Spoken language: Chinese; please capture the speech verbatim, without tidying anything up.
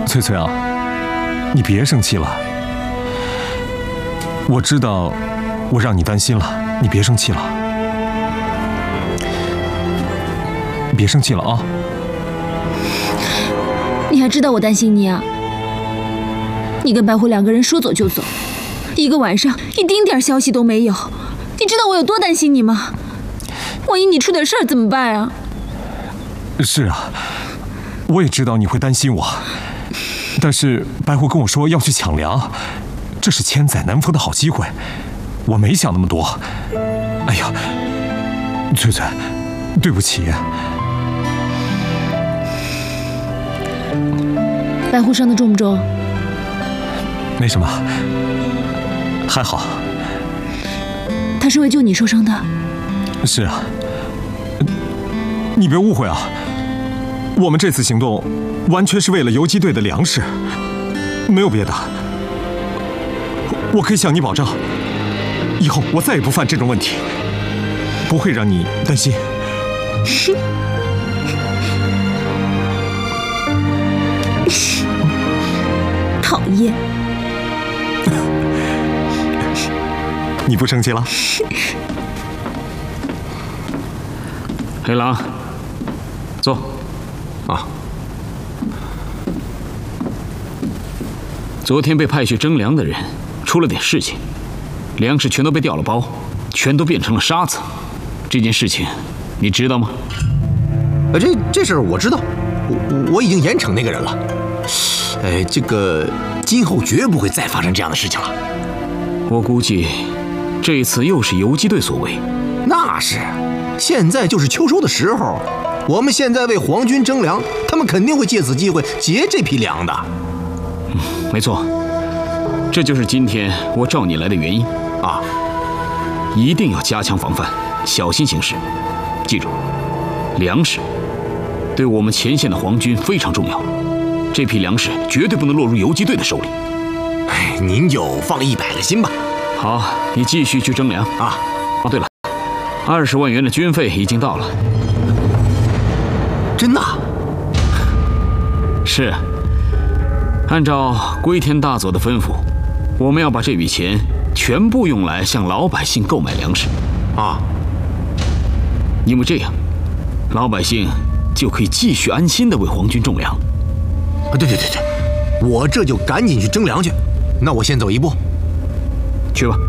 翠翠啊，你别生气了。我知道我让你担心了，你别生气了，别生气了啊。 你还知道我担心你啊？你跟白虎两个人说走就走，一个晚上一丁点消息都没有，你知道我有多担心你吗？万一你出点事儿怎么办啊？ 是啊，我也知道你会担心我，但是白虎跟我说要去抢粮，这是千载难逢的好机会，我没想那么多。哎呀，翠翠，对不起。 白虎伤得重不重？ 没什么，还好。 他是为救你受伤的。 是啊，你别误会啊，我们这次行动完全是为了游击队的粮食，没有别的。我可以向你保证，以后我再也不犯这种问题，不会让你担心。 讨厌。 你不生气了？ 黑狼，坐。啊。昨天被派去征粮的人出了点事情，粮食全都被调了包，全都变成了沙子。这件事情你知道吗？ 呃，这这事儿我知道，我我已经严惩那个人了。哎，这个今后绝不会再发生这样的事情了。 我估计这一次又是游击队所为。 那是，现在就是秋收的时候，我们现在为皇军征粮，他们肯定会借此机会劫这批粮的。 嗯，没错，这就是今天我召你来的原因啊！ 一定要加强防范，小心行事。记住，粮食对我们前线的皇军非常重要，这批粮食绝对不能落入游击队的手里。 哎，您就放一百个心吧。 好，你继续去征粮啊！ 哦，对了，二十万元的军费已经到了。 真的？ 是。按照龟天大佐的吩咐，我们要把这笔钱全部用来向老百姓购买粮食。 啊！ 因为这样，老百姓就可以继续安心地为皇军种粮。 啊，对对对对，我这就赶紧去征粮去。那我先走一步。 去吧。